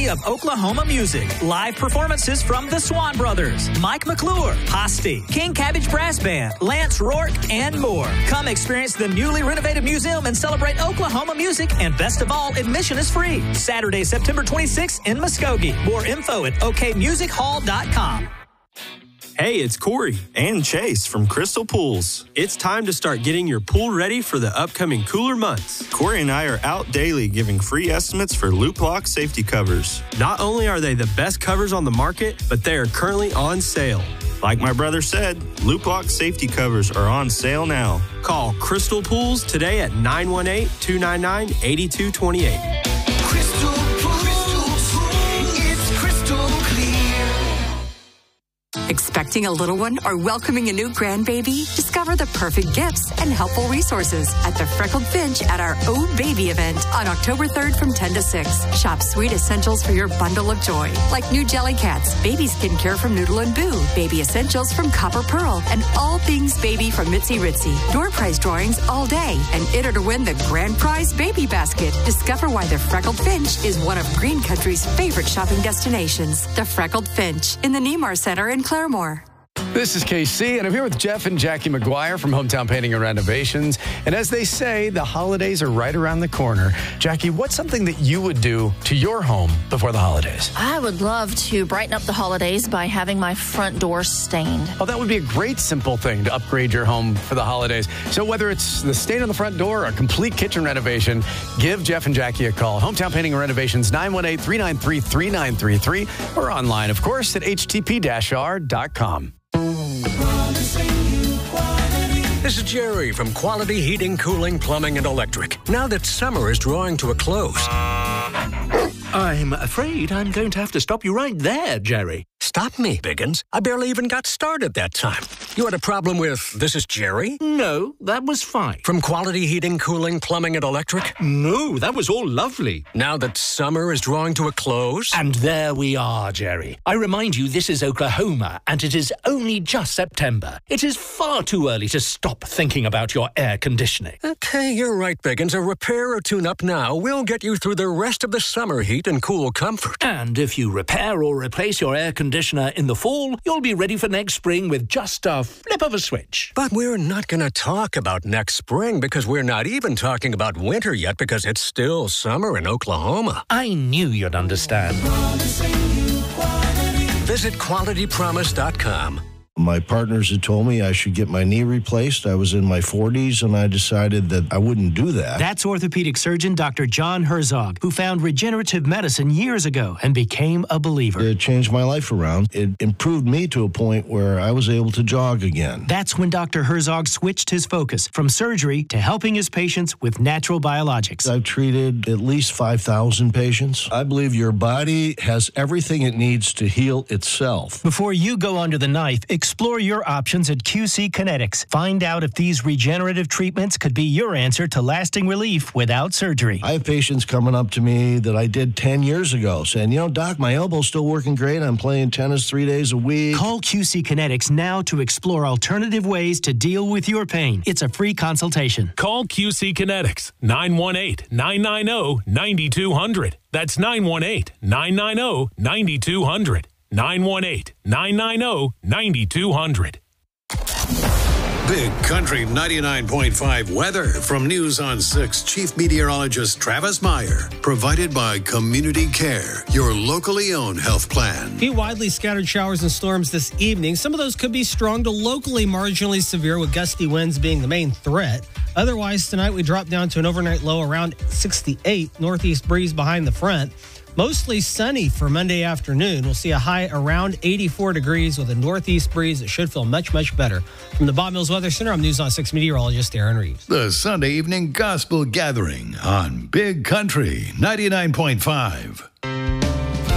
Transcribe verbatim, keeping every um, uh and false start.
of Oklahoma music. Live performances from the Swan Brothers, Mike McClure, Hosty, King Cabbage Brass Band, Lance Rourke, and more. Come experience the newly renovated museum and celebrate Oklahoma music, and best of all, admission is free. Saturday, September twenty-sixth in Muskogee. More info at o k music hall dot com. Hey, it's Corey and Chase from Crystal Pools. It's time to start getting your pool ready for the upcoming cooler months. Corey and I are out daily giving free estimates for loop lock safety covers. Not only are they the best covers on the market, but they are currently on sale. Like my brother said, loop lock safety covers are on sale now. Call Crystal Pools today at nine one eight, two nine nine, eight two two eight. Crystal Pools, it's crystal clear. Expecting a little one or welcoming a new grandbaby? Discover the perfect gifts and helpful resources at the Freckled Finch at our Oh Baby event on October third from ten to six. Shop sweet essentials for your bundle of joy, like new Jelly Cats, baby skincare from Noodle and Boo, baby essentials from Copper Pearl, and all things baby from Mitzi Ritzy. Door prize drawings all day, and enter to win the grand prize baby basket. Discover why the Freckled Finch is one of Green Country's favorite shopping destinations. The Freckled Finch in the Nemar Center in Claremore. This is K C, and I'm here with Jeff and Jackie McGuire from Hometown Painting and Renovations. And as they say, the holidays are right around the corner. Jackie, what's something that you would do to your home before the holidays? I would love to brighten up the holidays by having my front door stained. Oh, that would be a great simple thing to upgrade your home for the holidays. So whether it's the stain on the front door or a complete kitchen renovation, give Jeff and Jackie a call. Hometown Painting and Renovations, nine one eight, three nine three, three nine three three, or online, of course, at h t p dash r dot com. This is Jerry from Quality Heating, Cooling, Plumbing, and Electric. Now that summer is drawing to a close, I'm afraid I'm going to have to stop you right there, Jerry. Stop me, Biggins. I barely even got started that time. You had a problem with This is Jerry? No, that was fine. From Quality Heating, Cooling, Plumbing, and Electric? No, that was all lovely. Now that summer is drawing to a close? And there we are, Jerry. I remind you, this is Oklahoma, and it is only just September. It is far too early to stop thinking about your air conditioning. Okay, you're right, Biggins. A repair or tune-up now will get you through the rest of the summer heat and cool comfort. And if you repair or replace your air conditioner in the fall, you'll be ready for next spring with just a flip of a switch. But we're not going to talk about next spring because we're not even talking about winter yet because it's still summer in Oklahoma. I knew you'd understand. Visit quality promise dot com. My partners had told me I should get my knee replaced. I was in my forties, and I decided that I wouldn't do that. That's orthopedic surgeon Doctor John Herzog, who found regenerative medicine years ago and became a believer. It changed my life around. It improved me to a point where I was able to jog again. That's when Doctor Herzog switched his focus from surgery to helping his patients with natural biologics. I've treated at least five thousand patients. I believe your body has everything it needs to heal itself. Before you go under the knife, explore your options at Q C Kinetics. Find out if these regenerative treatments could be your answer to lasting relief without surgery. I have patients coming up to me that I did ten years ago saying, you know, Doc, my elbow's still working great. I'm playing tennis three days a week. Call Q C Kinetics now to explore alternative ways to deal with your pain. It's a free consultation. Call Q C Kinetics, nine one eight, nine nine zero, nine two zero zero. That's nine one eight, nine nine zero, nine two zero zero. nine one eight, nine nine zero, nine two zero zero. Big Country ninety-nine point five weather from News on six Chief Meteorologist Travis Meyer. Provided by Community Care, your locally owned health plan. A few widely scattered showers and storms this evening. Some of those could be strong to locally marginally severe, with gusty winds being the main threat. Otherwise, tonight we drop down to an overnight low around sixty-eight, northeast breeze behind the front. Mostly sunny for Monday afternoon. We'll see a high around eighty-four degrees with a northeast breeze that should feel much, much better. From the Bob Mills Weather Center, I'm News on six meteorologist Aaron Reeves. The Sunday evening gospel gathering on Big Country ninety-nine point five.